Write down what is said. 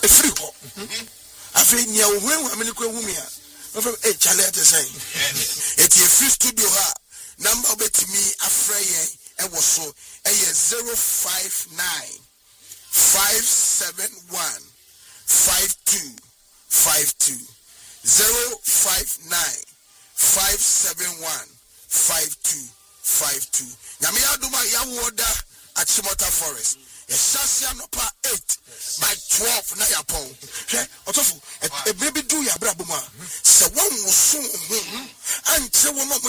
free ho afi nya wo hu amene ko hu me a no chale at say it is free studio ha number obetimi afra yen e wo so 059 571 5252 059 571 5252 nyame aduma ya woda Achimota Forest Shasia Nopa 8 by 12 na yapon otofu e baby do ya brabuma se won wo so ho anche wo